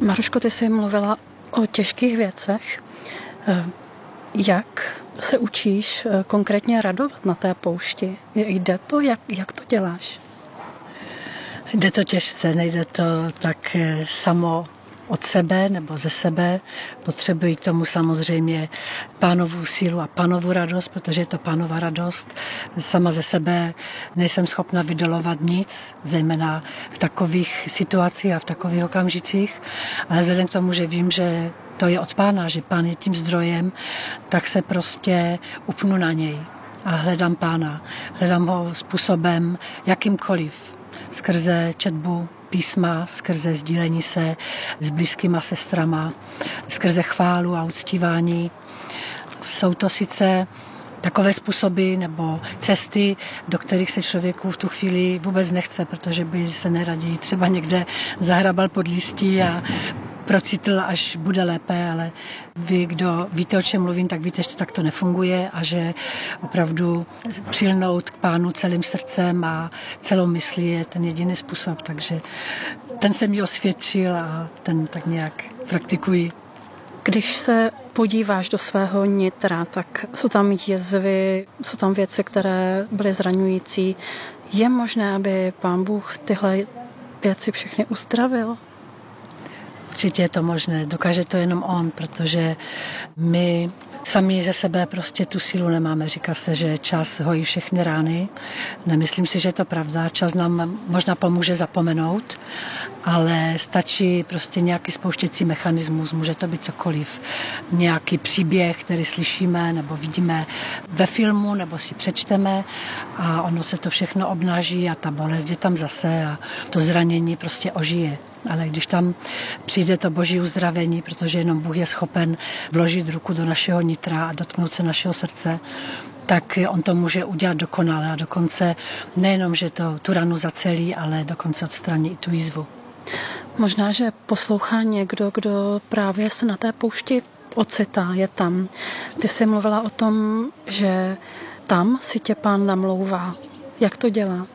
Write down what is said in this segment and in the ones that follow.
Maruško, ty jsi mluvila o těžkých věcech. Jak se učíš konkrétně radovat na té poušti? Jde to? Jak to děláš? Jde to těžce, nejde to tak samo od sebe nebo ze sebe. Potřebuji k tomu samozřejmě Pánovu sílu a Pánovu radost, protože je to Pánova radost. Sama ze sebe nejsem schopna vydolovat nic, zejména v takových situacích a v takových okamžicích. Ale vzhledem k tomu, že vím, že to je od Pána, že Pán je tím zdrojem, tak se prostě upnu na něj a hledám Pána. Hledám ho způsobem jakýmkoliv, skrze četbu písma, skrze sdílení se s blízkýma sestrama, skrze chválu a uctívání. Jsou to sice takové způsoby nebo cesty, do kterých se člověku v tu chvíli vůbec nechce, protože by se neraději třeba někde zahrabal pod listí a procitl, až bude lépe, ale vy, kdo víte, o čem mluvím, tak víte, že to takto nefunguje a že opravdu přilnout k Pánu celým srdcem a celou myslí je ten jediný způsob, takže ten se mi osvědčil a ten tak nějak praktikuji. Když se podíváš do svého nitra, tak jsou tam jezvy, jsou tam věci, které byly zraňující. Je možné, aby Pán Bůh tyhle věci všechny uzdravil? Určitě je to možné, dokáže to jenom on, protože my sami ze sebe prostě tu sílu nemáme. Říká se, že čas hojí všechny rány. Nemyslím si, že je to pravda. Čas nám možná pomůže zapomenout, ale stačí prostě nějaký spouštěcí mechanismus, může to být cokoliv. Nějaký příběh, který slyšíme nebo vidíme ve filmu nebo si přečteme a ono se to všechno obnaží a ta bolest je tam zase a to zranění prostě ožije. Ale když tam přijde to boží uzdravení, protože jenom Bůh je schopen vložit ruku do našeho nitra a dotknout se našeho srdce, tak on to může udělat dokonale a dokonce nejenom, že to tu ranu zacelí, ale dokonce odstraní i tu jízvu. Možná, že poslouchá někdo, kdo právě se na té poušti ocitá, je tam. Ty jsi mluvila o tom, že tam si tě Pán namlouvá. Jak to dělá?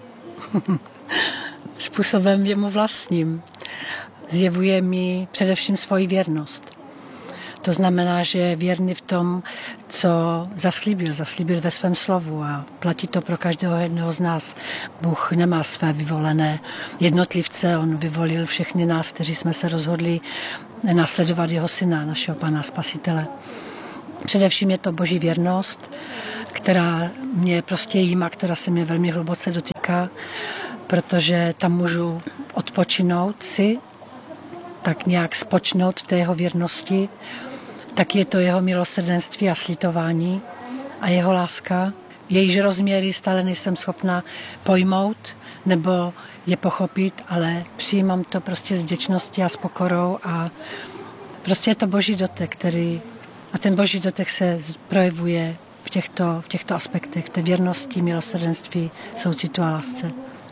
Způsobem jemu vlastním. Zjevuje mi především svoji věrnost. To znamená, že je věrný v tom, co zaslíbil ve svém slovu a platí to pro každého jednoho z nás. Bůh nemá své vyvolené jednotlivce, on vyvolil všechny nás, kteří jsme se rozhodli následovat jeho syna, našeho Pána Spasitele. Především je to boží věrnost, která mě prostě jíma, která se mě velmi hluboce dotýká, protože tam můžu odpočinout si, tak nějak spočnout v té jeho věrnosti, tak je to jeho milosrdenství a slitování a jeho láska. Jejíž rozměry stále nejsem schopna pojmout nebo je pochopit, ale přijímám to prostě s vděčností a s pokorou a prostě je to boží dotek, a ten boží dotek se projevuje v těchto aspektech, té věrnosti, milosrdenství, soucitu a lásce.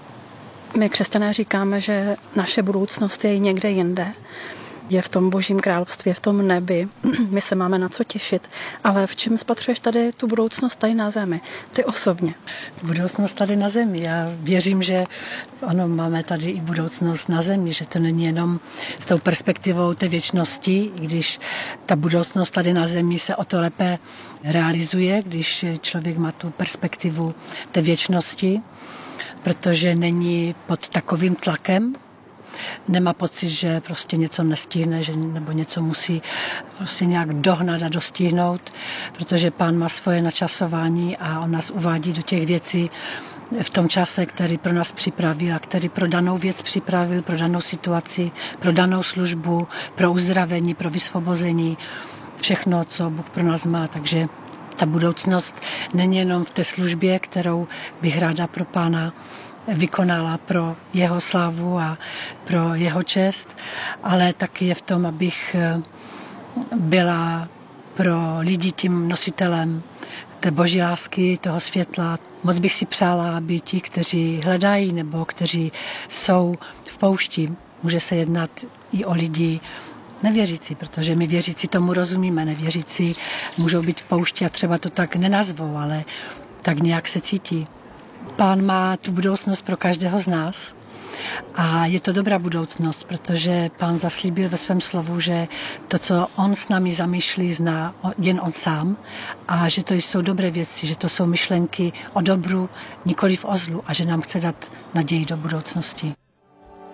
My křesťané říkáme, že naše budoucnost je někde jinde. Je v tom božím království, je v tom nebi. My se máme na co těšit. Ale v čem spatřuješ tady tu budoucnost tady na zemi? Ty osobně. Budoucnost tady na zemi. Já věřím, že ano, máme tady i budoucnost na zemi, že to není jenom s tou perspektivou té věčnosti, i když ta budoucnost tady na zemi se o to lépe realizuje, když člověk má tu perspektivu té věčnosti, protože není pod takovým tlakem, nemá pocit, že prostě něco nestihne, nebo něco musí prostě nějak dohnat a dostihnout, protože Pán má svoje načasování a on nás uvádí do těch věcí v tom čase, který pro nás připravil a který pro danou věc připravil, pro danou situaci, pro danou službu, pro uzdravení, pro vysvobození, všechno, co Bůh pro nás má, takže ta budoucnost není jenom v té službě, kterou bych ráda pro Pána vykonala pro jeho slávu a pro jeho čest, ale taky je v tom, abych byla pro lidi tím nositelem té boží lásky, toho světla. Moc bych si přála, aby ti, kteří hledají nebo kteří jsou v poušti, může se jednat i o lidi nevěřící, protože my věřící tomu rozumíme, nevěřící můžou být v poušti a třeba to tak nenazvou, ale tak nějak se cítí. Pán má tu budoucnost pro každého z nás A je to dobrá budoucnost, protože Pán zaslíbil ve svém slovu, že to, co on s námi zamýšlí, zná jen on sám a že to jsou dobré věci, že to jsou myšlenky o dobru, nikoliv o zlu a že nám chce dát naději do budoucnosti.